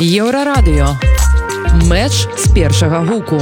Еўрарадыё. Мэч з першага гуку.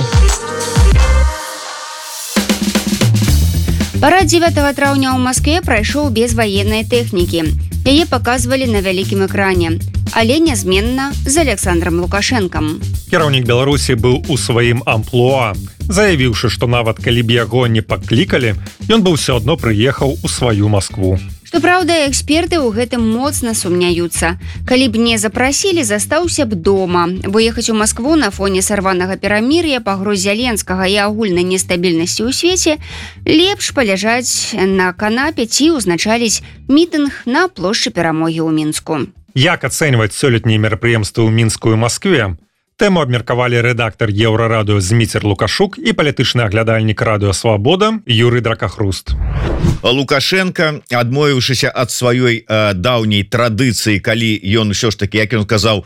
Парад 9 траўня ў Маскве прайшоў без ваеннай тэхнікі. Яе паказвалі на вялікім экране, але нязменна з Александром Лукашэнкам. Кіраўнік Беларусі быў у сваім амплуа, заявіўшы, што нават калі б яго не паклікалі, ён бы ўсё адно прыехаў у сваю Маскву. Што праўда, эксперты ў гэтым моцна сумняюцца. Калі б не запрасілі, застаўся б дома. Бо ехаць у Маскву на фоне сарванага перамір'я, пагроз Зяленскага і агульнай нестабільнасці ў свеце лепш паляжаць на канапе ці ўзначаліць мітынг на плошчы Перамогі ў Мінску. Як ацэньваць сёлетнія мерапрыемствы ў Мінску і Маскве? Тэму абмеркавалі рэдактар Еўрарадыё Зміцер Лукашук і палітычны аглядальнік Радыё Свабода Юрый Дракахруст. Лукашенко, адмовіўшыся ад сваёй даўняй традыцыі, калі ён ўсё ж таки, як ён казаў,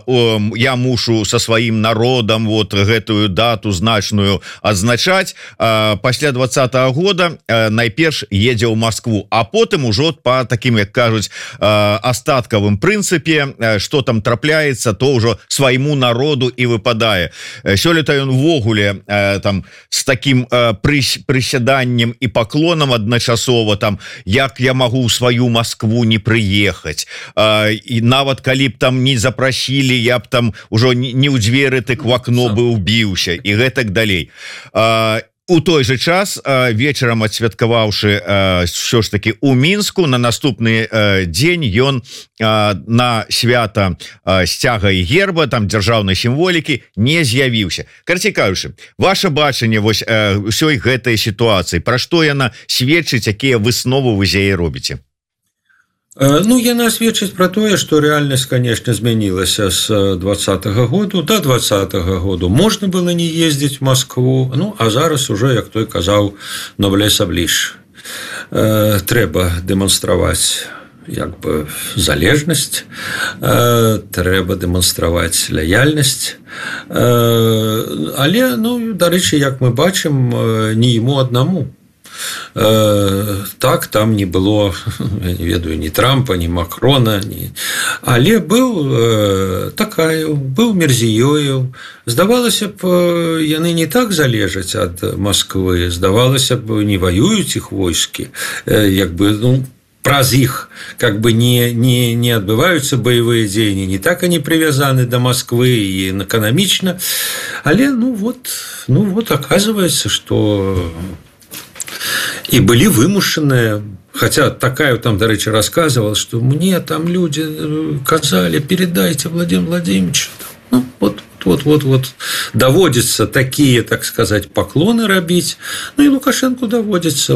я мушу са сваім народам вот гэтую дату значную адзначаць, пасля 20-го года найперш едзе ў Маскву, а потым ужо па такім, як кажуць, астаткавым прынцыпе, што там трапляецца, то ўжо свайму народу і выпадае. Сёлета ён увогуле там з такім прысяданнем і паклонам адначасова там, як я магу ў сваю Маскву не прыехаць, і нават калі б там не запрасілі, я б там ужо не ў дзверы, так в акно бы убіўся і гэтак далей. У той же час вечарам адсвяткаваўшы ўсё ж таки у Мінску, на наступны дзень ён на свята сцяга і герба, там дзяржаўнай сімволікі не з'явіўся. Карацей кажучы, ваше бачанне вось ўсёй гэтай сітуацыі, пра што яна сведчыць, якія высновы вы з яе робіце? Ну, яна сведчыць пра тое, што рэальнасць, конечно, змянілася з 20-го году до 20-го году. Можна было не ездзіць в Москву, ну, а зараз уже, як той казаў, Ноблеса бліж. Трэба дэманстраваць як бы залежнасць, трэба дэманстраваць лаяльнасць, але, ну, дарэчы, як мы бачым, не яму аднаму. Так, там не было, я не ведаю, ні Трампа, ні Макрона, але быў Такаеў, быў Мірзіёеў. Здавалася б, яны не так залежаць ад Масквы, здавалася б, не ваююць іх войскі, як бы, ну, праз іх как бы не адбываюцца баявыя дзеянні, не так они прывязаны да Масквы і эканамічна, але ну вот оказывается, что и были вымушенные, хотя Такаев там, до речи, рассказывал, что мне там люди казали, передайте Владимиру Владимировичу. Ну, вот. Доводится такие, так сказать, поклоны робить. Ну, и Лукашенку доводится.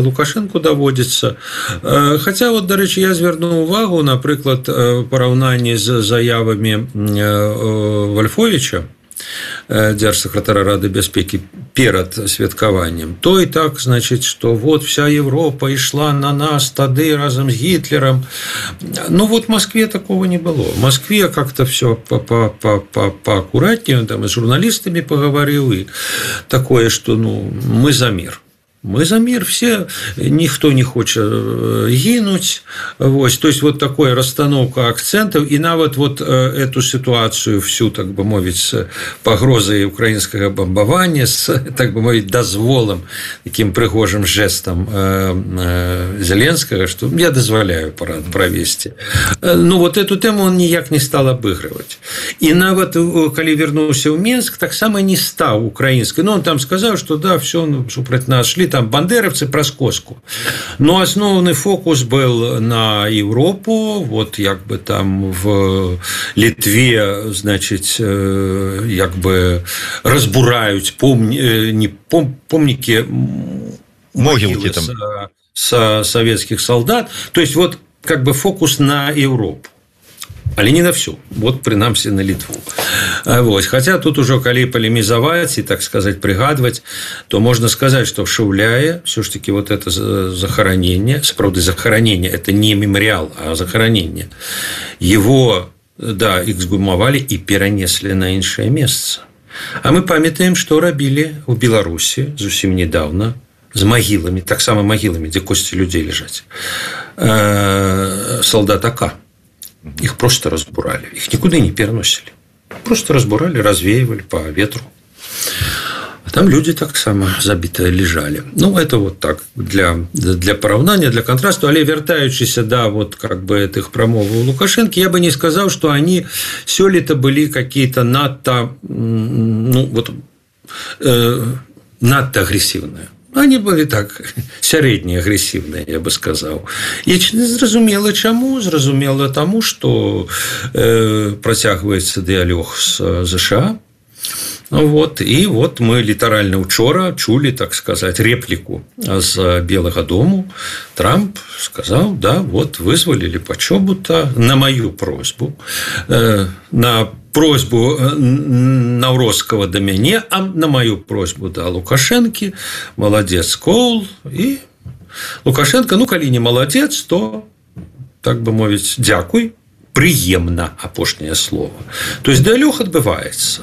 Хотя, вот, до речи, я звернуў увагу, напрыклад, параўнанні з заявамі Вольфовича, дзяржсакратара Рады бяспекі перад святкаваннем, то і так, значит, что вот вся Европа ішла на нас тады разом с Гитлером. Ну вот в Москве такого не было. В Москве как-то все поаккуратнее, он там и с журналистами поговорил, и такое, что ну, мы за мир. Мы за мир все, ніхто не хоча гінуць. Вось, то есть вот такая расстановка акцентов, и нават вот эту ситуацию всю, так бы мовіць, с пагрозой украинского бомбования, с, так бы мовіць, дозволом, таким пригожим жестом Зеленского, что я дозволяю провести. Ну вот эту тему он ніяк не стал обыгрывать. И нават, калі вернулся в Минск, так само не стал украинской. Ну он там сказал, что да, все, ну, супраць нас шли там бандеровцы праз Коску. Но основный фокус был на Европу, вот як бы там в Литве, значит, як бы разбураюць помнікі, могилки там со советских солдат. То есть вот как бы фокус на Европу. Але не на всю, вот прынамсі на Літву. Вот. Хотя тут уже, калі полемизовать и, так сказать, пригадывать, то можно сказать, что в Шаўляе все ж таки вот это захоронение, сапраўды захоронение, это не мемориал, а захоронение, его, да, эксгумавали и перенесли на іншае месца. А мы памятаем, что рабілі у Беларусі зусім недавно з магіламі, таксама магіламі, дзе косці людзей ляжаць, солдат АК. Их просто разбурали, их никуда не переносили. просто разбурали, развеивали по ветру. А там люди так само забитые лежали. Ну, это вот так, для параўнання, для контрасту. Але вяртаючыся да вот как бы этих прамоваў Лукашенко, я бы не сказал, что они сёлета были какие-то надто, ну, вот, надто агрессивные. Они были так сярэдне агрессивные, я бы сказал. И зразумела чаму? Зразумела тому, что працягваецца дыялог с США. Вот, и вот мы літаральна учора чули, так сказать, реплику з Белого дому. Трамп сказал, да, вот вызволили Почобута на мою просьбу, на просьбу Навроцкого до мяне, а на мою просьбу до Лукашенко. Молодец, Коул. И Лукашенко, ну, калі не молодец, то, так бы мовіць, дзякуй. Прыемна, апошняе слово. То есть дыялог адбываецца.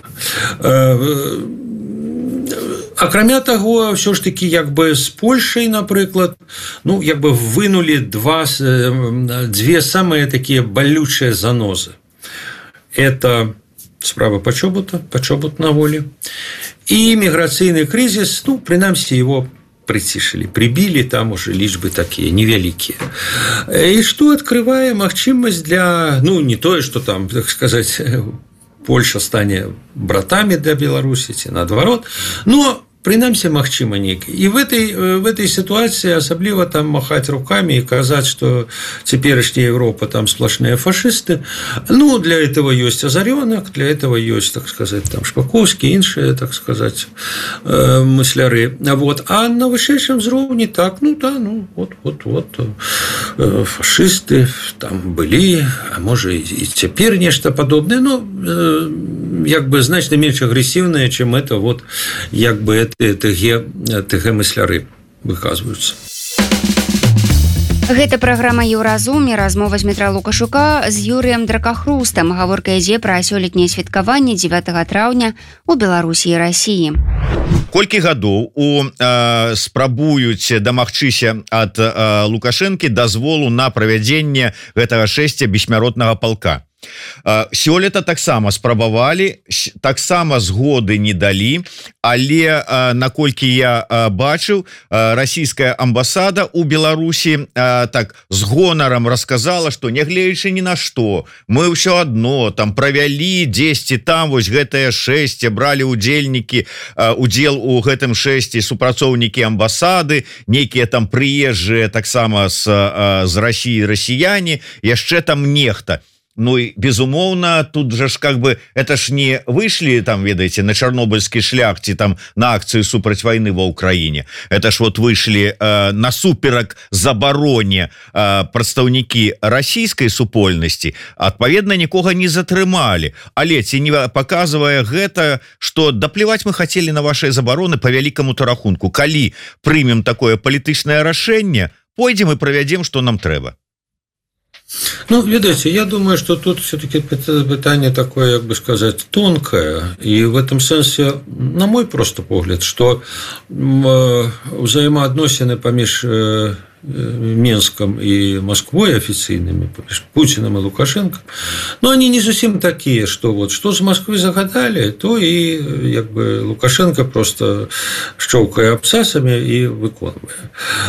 Акрамя таго, ўсё ж таки, як бы з Польшай, напрыклад, ну, як бы вынули две самые такие болючие занозы. Это справа Почобута, Почобут на воле, и миграционный кризис, ну, принамсі, его прыцішылі, прибили, там уже лічбы такие невялікія. И что открывае магчымасць для, ну, не тое, что там, так сказать, Польша стане братами для Беларусі, ці наадварот, но прынамсі магчыма нейкай. І в этой ситуации асабліва там махать руками и казаць, что цяперашняя Европа там сплошные фашисты. Ну, для этого есть Озарёнок, для этого есть, так сказать, там Шпаковский, іншыя, так сказать, мысляры. Вот. А на вышэйшым узроўні так, ну да, ну вот фашисты там былі, а можа и цяпер нешта падобнае, но як бы значна менш агрэсіўнае, чым это вот як бы ТГ мысляры выказваюцца. Гэта праграма «Еўразум» і размова з Дмітра Лукашука з Юрыем Дракахрустам. Гаворка ідзе пра сёлетняе святкаванне 9 траўня у Беларусі і Расіі. Колькі гадоў спрабуюць дамагчыся ад Лукашэнкі дазволу на правядзенне гэтага шэсця бессмяротнага палка. Сёлета таксама спрабавалі, таксама згоды не далі, але наколькі я бачыў, расійская амбасада у Беларусі так з гонарам расказала, што нягледзячы ні на што, мы ўсё адно там правялі дзесьці там вось гэтае шэсце, бралі удзельнікі удзел у гэтым шэсці супрацоўнікі амбасады, нейкія там прыезджыя таксама з Расіі расіяне, яшчэ там нехта. Ну и безумоўно, тут же ж как бы это ж не вышли там, ведаеце, на чарнобыльскі шлях ці там на акцыю супраць вайны ва Ўкраіне. Это ж вот вышли насуперак забароне прадстаўнікі расійскай супольнасці, адпаведна нікога не затрымалі. Але ці не показывае гэта, што даплеваць мы хацелі на вашыя забароны по вялікаму-то рахунку. Калі прымем такое палітычнае рашэнне, пойдзем і правядзем, што нам трэба. Ну, видите, я думаю, что тут все-таки питание такое, как бы сказать, тонкое. И в этом смысле, на мой просто погляд, что взаимоотносины поміж Минском и Москвой официальными, Путиным и Лукашенко, но они не совсем такие, что вот что с Москвы загадали, то и как бы Лукашенко просто щелкая абзацами и выконывая.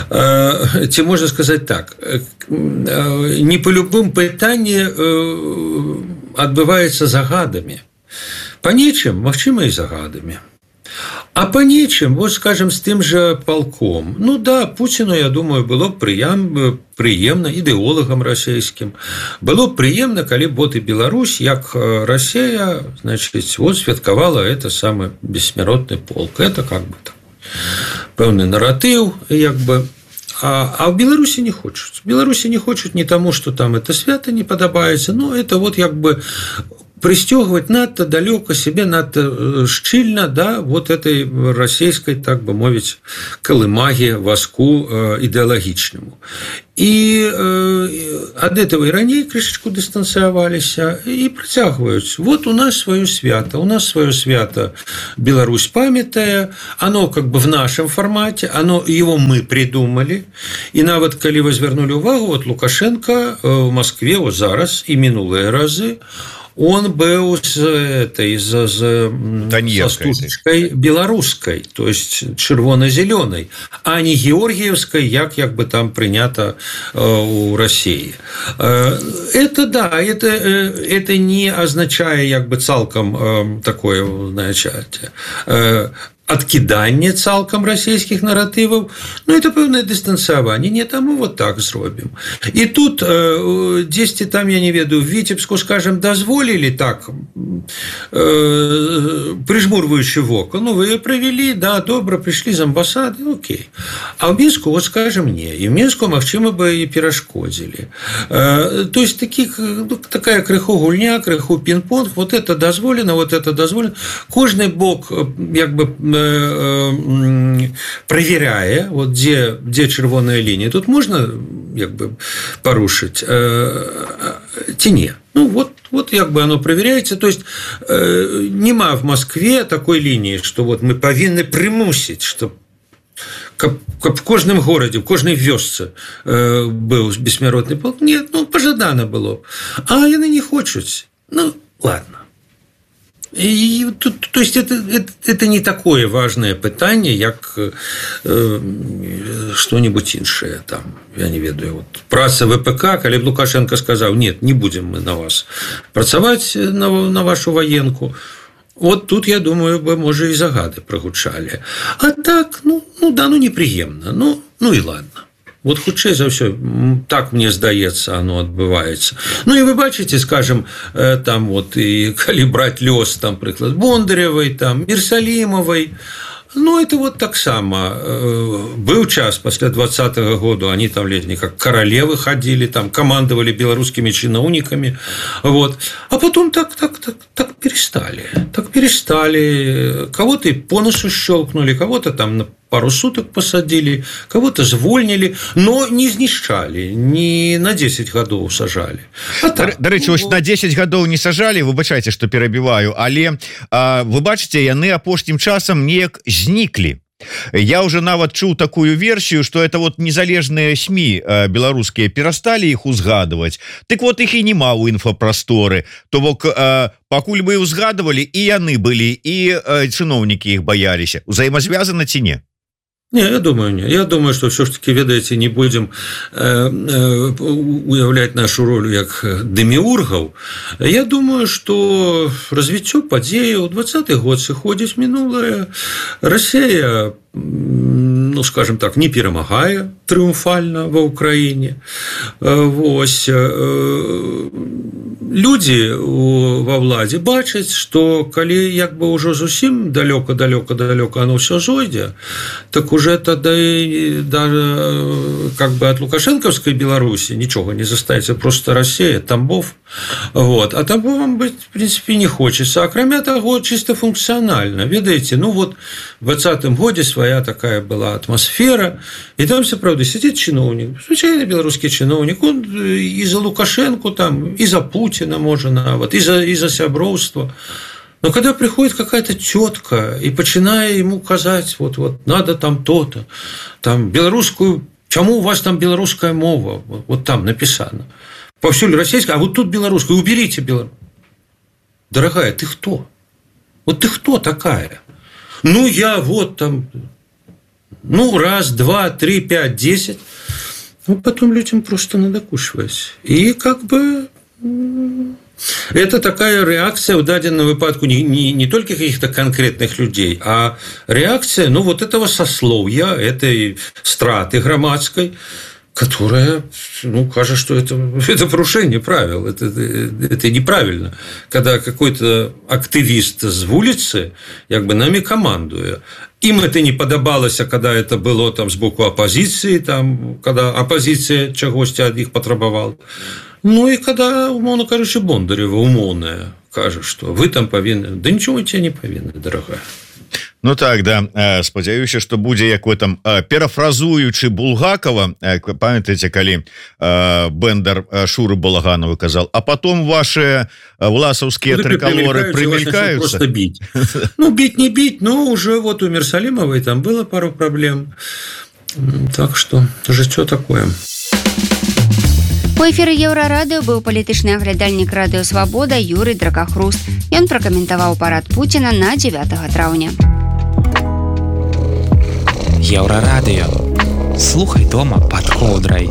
Ці можно сказать так, не по любым питанням отбывается загадами. По нечым, магчыма, и загадами. А по нечым, вот скажем, с тем же полком. Ну да, Путину, я думаю, было приемно, идеологам расійским, было приемно, коли вот и Беларусь, як Россия, значит, вот святкавала это самый бессмертный полк. Это как бы так, певный нарратив, як бы. А в Беларуси не хочут. В Беларуси не хочут не тому, что там это свято не подобается, но это вот как бы пристегивать надто далеко себе, надто щільно, да, вот этой российской, так бы мовить, колымаге, воску идеологичному. И от этого и ранее крышечку дистанцировались и протягивают. Вот у нас свое свято Беларусь памятая, оно как бы в нашем формате, его мы придумали. И нават, коли возвернули увагу, вот Лукашенко в Москве, вот зараз и минулые разы, он был с стужечкой белорусской, то есть червоно-зеленой, а не георгиевской, как бы там принято у России. Это да, это не означает бы цалком такое, значит, адкіданне цалкам расійскіх наратываў, это пэўнае дыстанцыяванне, не таму вот так зробім. І тут дзесьці там, я не ведаю, в Віцебску, скажем, дазволілі так прыжмурваючы вока, вы правялі, да, добра, прыйшлі з амбасады, окей. А ў Мінску, вот скажем, не. І ў Мінску, магчыма, бы і перашкодзілі. То есть такая крыху гульня, крыху пінг-понг, вот это дозволено, вот это дозволено. Кожны бок як бы проверяя, вот где червоная линия, тут можно как бы порушить, ці не. Вот как бы оно проверяется, то есть нема в Москве такой линии, что вот мы повинны примусить, что каб в кожным горадзе, в кожнай вёсцы быў бессмяротны полк. Нет, пожадана было. А яны не хочуць. Ладно. И то есть это не такое важное пытанне, як что-нибудь іншае там, я не ведаю, вот праца ВПК, калі б Лукашенко сказал: нет, не будем мы на вас працаваць, на вашу военку. Вот тут, я думаю, бы, может, и загады прогучали. А так, неприемно. И ладно. Вот хутчэй за ўсё, так мне здаецца, оно адбываецца. И вы бачыце, скажем, там вот и калі браць лёс, там прыклад Бондаревой, там Иерусалимовой, это вот так само. Был час после 20-го года, они там летние как королевы ходили, там командовали белорусскими чиновниками, вот. А потом так перестали. Так перестали. Кого-то и по носу щелкнули, кого-то там на пару суток посадили, кого-то звольнили, но не знішчалі, не на 10 гадоў сажалі. Дарэчы, вось на 10 гадоў не сажалі, выбачайце, што перабіваю, але вы бачыце, яны апошнім часам неяк зніклі. Я уже нават чуў такую версію, что это вот незалежныя СМИ беларускія перасталі іх узгадываць. Дык вот іх і нема ў інфапрасторы. То бок пакуль мы узгадывалі, і яны былі, і чыноўнікі іх баяліся. Узаемазвязана ці не? Не, я думаю, нет. Я думаю, что все-таки, ведаете, не будем уявлять нашу роль как демиургов. Я думаю, что развитие подеи в 20-й год сыходзіць минулое. Россия, скажем так, не перемагае трыумфальна ва Украине. Вось. Люди во владзе бачаць, что калі як бы ўжо зусім далёка оно все зойдзе, так уже тогда даже как бы от лукашенковской Беларуси ничего не застанется, просто Россия, Тамбов. Вот. А Тамбовом быть, в принципе, не хочется. А кроме того, чисто функционально. Видите, вот в 20-м году своя такая была атмосфера, и там все, правда, сидит чиновник, случайно белорусский чиновник, он и за Лукашенко там, и за Путина, может, вот, и за сябровство. Но когда приходит какая-то тетка и начинает ему казать, вот надо там то-то, там белорусскую, чему у вас там белорусская мова, вот там написано, повсюду российская, а вот тут белорусская, уберите белорусскую. Дорогая, ты кто? Вот ты кто такая? Я вот там, раз, два, три, 5, 10. Потом людям просто надокушивать. И как бы... Это такая реакция в дадзеным выпадку не только каких-то конкретных людей, а реакция, вот этого сословия, этой страты громадской, которая, кажется, что это нарушение правил, это неправильно. Когда какой-то активист с улицы, как бы нами командуя, им это не подобалося, когда это было там с боку оппозиции, там, когда оппозиция чагось от них потребовала. И когда, умовно кажучи, Бондарева умовная кажа, что вы там повинны, да ничего вы тебе не повинны, дорогая. Так, да, спадзяюся, што будзе як в этом парафразуючы Булгакова, памятаеце, калі Бендер Шуры Балаганову казал, а потом ваши власовские триколоры примелькаются. Просто бить. Бить не бить, но уже вот у Иерусалимовой там было пару проблем. Так что, житё такое. У эфіры Еўрарадыё быў палітычны аглядальнік радыё Свабода Юрый Дракахруст. Ён пракаментаваў парад Пуціна на 9 траўня. Еўрарадыё. Слухай дома пад коўдрай.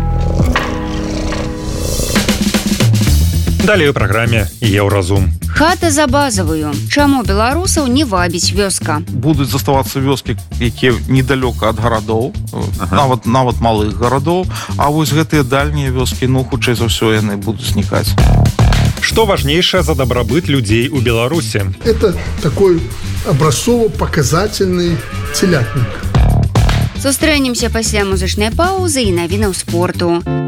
Далей у праграме Еўразум. Хата за базавую. Чаму беларусаў не вабіць вёска? Будуць заставацца вёскі, якія недалёка ад гарадоў, нават малых гарадоў, а вось гэтыя дальнія вёскі, хутчэй за ўсё яны будуць знікаць. Што важнейшае за дабрабыт людзей у Беларусі? Это такой образцово-показательный телятник. Сустрэнемся пасля музычнай паўзы і навінаў спорту.